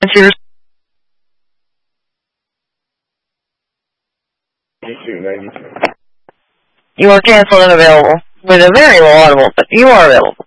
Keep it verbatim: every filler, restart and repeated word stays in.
If you're You are canceled and available with a very low audible, but you are available.